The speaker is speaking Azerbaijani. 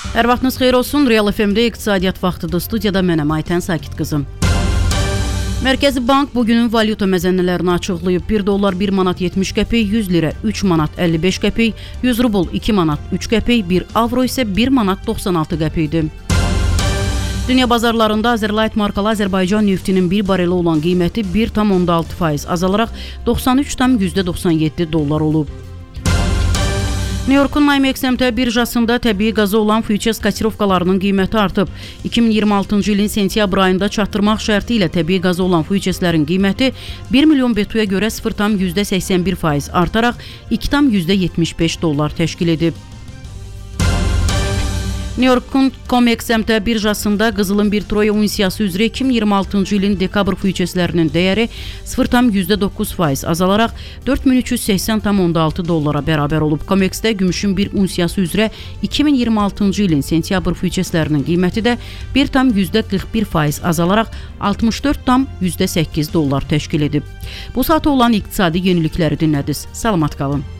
Hər vaxtınız xeyir olsun. Real FM-də iqtisadiyyat vaxtıdır. Studiyada mənəm Aytən Sakit qızım. Mərkəzi Bank bugünün valyuta məzənnələrini açıqlayıb. 1 dollar 1 manat 70 qəpik, 100 lirə 3 manat 55 qəpik, 100 rubl 2 manat 3 qəpik, 1 avro isə 1 manat 96 qəpikdir. Dünya bazarlarında Azerlight markalı Azərbaycan neftinin bir bareli olan qiyməti 1,6% azalaraq 93,97 dollar olub. New York'un NYMEX əmtəə birjasında təbii qaza olan füyüçəs kotirovkalarının qiyməti artıb. 2026-cı ilin sentyabr ayında çatdırmaq şərti ilə təbii qaza olan füyüçəslərin qiyməti 1 milyon BTU-ya görə 0,81% artaraq 2,75 dollar təşkil edib. New York'un COMEX əmtəə birjasında qızılın bir troya unsiyası üzrə 2026-cı ilin dekabr füyüçəslərinin dəyəri 0,9% azalaraq 4380,6 dollara bərabər olub. COMEX-də gümüşün bir unsiyası üzrə 2026-cı ilin sentyabr füyüçəslərinin qiyməti də 1,41% azalaraq 64,8 dollar təşkil edib. Bu saata olan iqtisadi yenilikləri dinlədiniz. Salamat qalın.